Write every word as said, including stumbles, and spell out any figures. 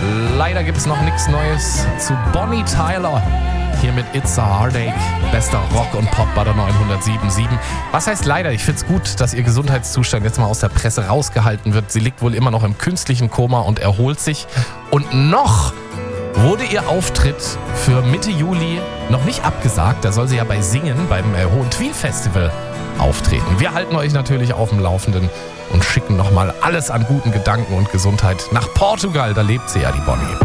Leider gibt es noch nichts Neues zu Bonnie Tyler. Hier mit It's a Heartache, bester Rock und Pop bei der neunhundertsieben Komma sieben. Was heißt leider? Ich finde es gut, dass ihr Gesundheitszustand jetzt mal aus der Presse rausgehalten wird. Sie liegt wohl immer noch im künstlichen Koma und erholt sich. Und noch wurde ihr Auftritt für Mitte Juli noch nicht abgesagt. Da soll sie ja bei Singen beim äh, Hohen Twil Festival auftreten. Wir halten euch natürlich auf dem Laufenden und schicken nochmal alles an guten Gedanken und Gesundheit nach Portugal. Da lebt sie ja, die Bonnie.